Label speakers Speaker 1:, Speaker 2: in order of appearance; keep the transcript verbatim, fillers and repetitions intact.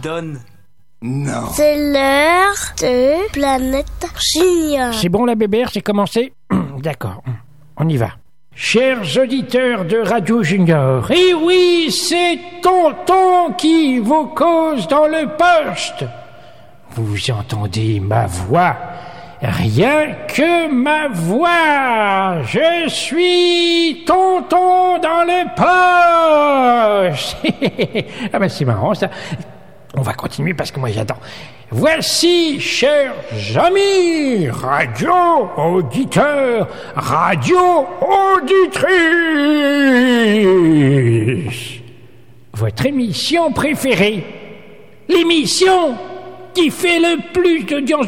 Speaker 1: donne.
Speaker 2: Non.
Speaker 3: C'est l'heure de Planète Junior.
Speaker 4: C'est bon la bébère, c'est commencé? D'accord, on y va. Chers auditeurs de Radio Junior, et oui, c'est Tonton qui vous cause dans le poste. Vous entendez ma voix, rien que ma voix. Je suis Tonton dans le poste. Ah ben c'est marrant ça. On va continuer parce que moi j'adore. Voici, chers amis, radio auditeurs, radio auditrices, votre émission préférée, l'émission qui fait le plus d'audience